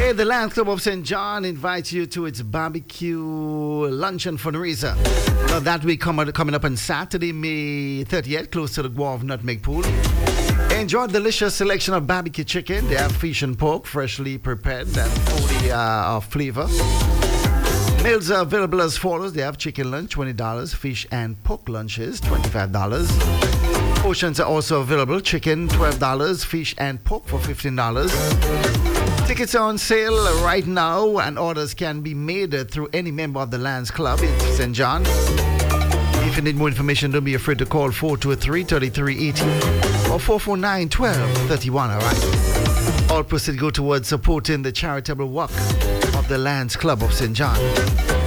Hey, the Lions Club of St. John invites you to its barbecue luncheon fundraiser. Now that will coming up on Saturday, May 30th, close to the Guave Nutmeg Pool. Enjoy a delicious selection of barbecue chicken. They have fish and pork, freshly prepared and fully of flavor. Meals are available as follows. They have chicken lunch, $20. Fish and pork lunches, $25. Portions are also available. Chicken, $12. Fish and pork for $15. Tickets are on sale right now, and orders can be made through any member of the Lions Club in St. John. If you need more information, don't be afraid to call 423-3380 or 449-1231, all right? All proceeds go towards supporting the charitable work of the Lions Club of St. John.